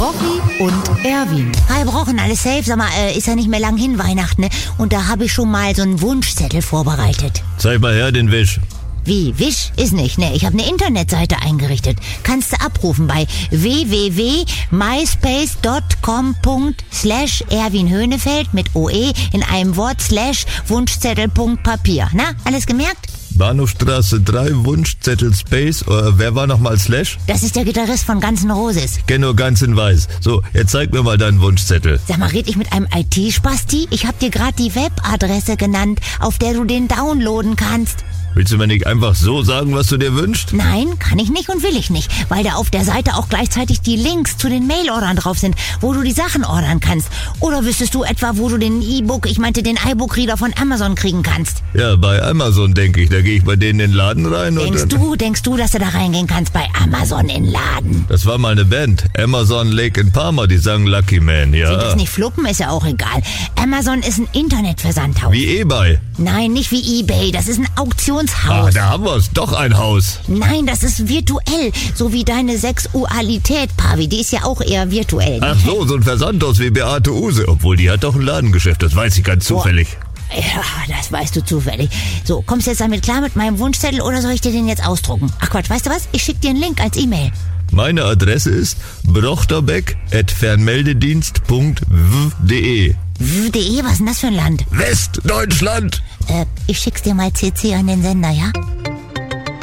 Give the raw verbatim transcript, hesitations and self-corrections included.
Rocky und Erwin. Hi, Brochen, alles safe? Sag mal, äh, ist ja nicht mehr lang hin, Weihnachten, ne? Und da habe ich schon mal so einen Wunschzettel vorbereitet. Zeig mal her den Wisch. Wie, Wisch? Ist nicht, ne? Ich habe eine Internetseite eingerichtet. Kannst du abrufen bei w w w punkt myspace punkt com slash Erwin Höhnefeld mit O E in einem Wort slash Wunschzettel Punkt Papier. Na, alles gemerkt? Bahnhofstraße drei, Wunschzettel Space. Äh, wer war nochmal Slash? Das ist der Gitarrist von Guns N' Roses. Kenn nur ganz in weiß. So, jetzt zeig mir mal deinen Wunschzettel. Sag mal, red ich mit einem I T-Spasti? Ich hab dir gerade die Webadresse genannt, auf der du den downloaden kannst. Willst du mir nicht einfach so sagen, was du dir wünschst? Nein, kann ich nicht und will ich nicht, weil da auf der Seite auch gleichzeitig die Links zu den Mail-Ordern drauf sind, wo du die Sachen ordern kannst. Oder wüsstest du etwa, wo du den E-Book, ich meinte den iBook-Reader von Amazon kriegen kannst? Ja, bei Amazon, denke ich. Da gehe ich bei denen in den Laden rein und... Denkst du, denkst du, dass du da reingehen kannst bei Amazon in den Laden? Das war mal eine Band. Amazon Lake in Parma, die sagen Lucky Man, ja. Sind das nicht Fluppen, ist ja auch egal. Amazon ist ein Internetversandhaus. Wie eBay. Nein, nicht wie eBay, das ist ein Auktionshaus. Ah, da haben wir's. Doch ein Haus. Nein, das ist virtuell. So wie deine Sexualität, Pavi. Die ist ja auch eher virtuell. Ach so, so ein Versandhaus wie Beate Use. Obwohl, die hat doch ein Ladengeschäft. Das weiß ich ganz zufällig. Boah. Ja, das weißt du zufällig. So, kommst du jetzt damit klar mit meinem Wunschzettel oder soll ich dir den jetzt ausdrucken? Ach Quatsch, weißt du was? Ich schick dir einen Link als E-Mail. Meine Adresse ist brochterbeck at fernmeldedienst punkt w punkt de. W punkt de, was ist denn das für ein Land? Westdeutschland! Äh, ich schick's dir mal C C an den Sender, ja?